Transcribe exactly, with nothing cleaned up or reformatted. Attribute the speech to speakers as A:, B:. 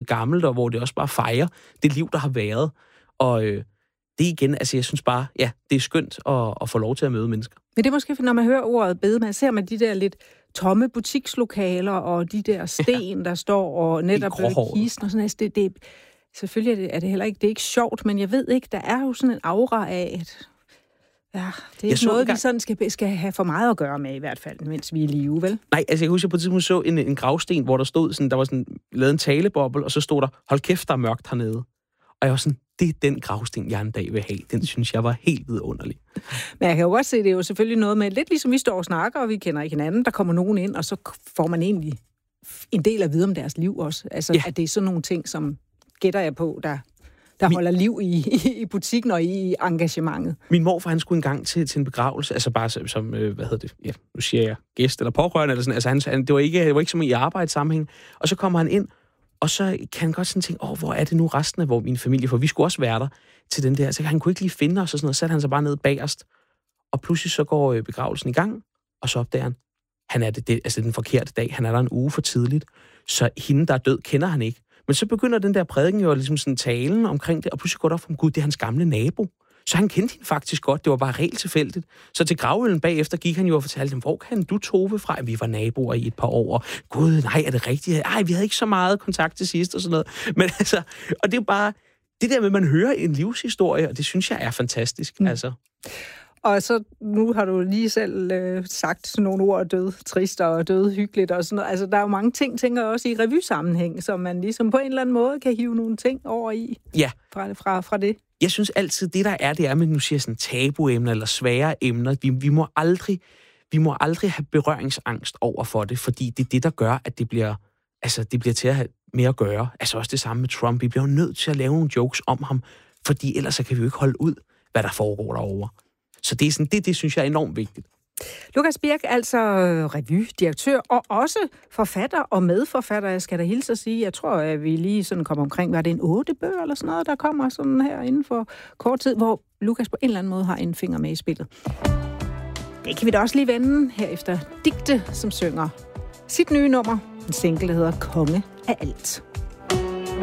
A: gammelt, og hvor det også bare fejrer det liv, der har været. Og øh, det igen, altså jeg synes bare, ja, det er skønt at, at få lov til at møde mennesker.
B: Men det er måske, når man hører ordet bedemand, ser man de der lidt tomme butikslokaler, og de der sten, ja. der står, og netop kisten og sådan noget. Det, det, selvfølgelig er det, er det heller ikke, det er ikke sjovt, men jeg ved ikke, der er jo sådan en aura af, at ja, det er ikke noget, gang... vi sådan skal, skal have for meget at gøre med, i hvert fald, mens vi er i live, vel?
A: Nej, altså jeg husker på et tidspunkt så en, en gravsten, hvor der stod sådan, der var sådan lavet en taleboble, og så stod der, hold kæft, der er mørkt hernede. Og jeg var sådan, det er den gravsten, jeg en dag vil have. Den synes jeg var helt vidunderlig.
B: Men jeg kan jo godt se, det er jo selvfølgelig noget med, lidt ligesom vi står og snakker, og vi kender ikke hinanden, der kommer nogen ind, og så får man egentlig en del at vide om deres liv også. Altså, ja. At det er sådan nogle ting, som gætter jeg på, der, der Min... holder liv i, i, i butikken og i engagementet.
A: Min morfar, han skulle engang til, til en begravelse, altså bare som, som øh, hvad hedder det, ja, nu siger jeg gæst eller pårørende, eller sådan, altså han, han, det, var ikke, det var ikke som i arbejdssammenhæng. Og så kommer han ind, og så kan han godt sådan tænke, åh, hvor er det nu resten af hvor min familie, for vi skulle også være der til den der. Så han kunne ikke lige finde os og sådan noget, så satte han sig bare ned bagerst. Og pludselig så går begravelsen i gang, og så opdager han, han er det, det, altså den forkerte dag, han er der en uge for tidligt. Så hende, der er død, kender han ikke. Men så begynder den der prædiken jo ligesom sådan talen omkring det, og pludselig går det op for ham, gud, det er hans gamle nabo. Så han kendte hende faktisk godt, det var bare helt tilfældigt. Så til gravøllen bagefter gik han jo og fortalte dem, hvor kan du, Tove, fra? Vi var naboer i et par år. Gud, nej, er det rigtigt? Ej, vi havde ikke så meget kontakt til sidst og sådan noget. Men altså, og det er bare, det der med, at man hører en livshistorie, og det synes jeg er fantastisk, mm. altså.
B: Og så, nu har du lige selv øh, sagt sådan nogle ord, død trist og død hyggeligt og sådan noget. Altså, der er jo mange ting, tænker jeg også i revysammenhæng, som man ligesom på en eller anden måde kan hive nogle ting over i
A: ja.
B: fra, fra, fra det.
A: Jeg synes altid, det der er, det er med, nu siger jeg sådan tabuemner eller svære emner. Vi, vi, må aldrig, vi må aldrig have berøringsangst over for det, fordi det er det, der gør, at det bliver, altså, det bliver til at have mere at gøre. Altså også det samme med Trump. Vi bliver jo nødt til at lave nogle jokes om ham, fordi ellers så kan vi jo ikke holde ud, hvad der foregår derovre. Så det, er sådan, det, det synes jeg er enormt vigtigt.
B: Lukas Birk, altså revydirektør og også forfatter og medforfatter. Jeg skal da hilse at sige, jeg tror, at vi lige sådan kommer omkring, var det en otte bøger eller sådan noget, der kommer sådan her inden for kort tid, hvor Lukas på en eller anden måde har en finger med i spillet. Det kan vi da også lige vende her efter Digte, som synger sit nye nummer. En single, der hedder Konge af alt.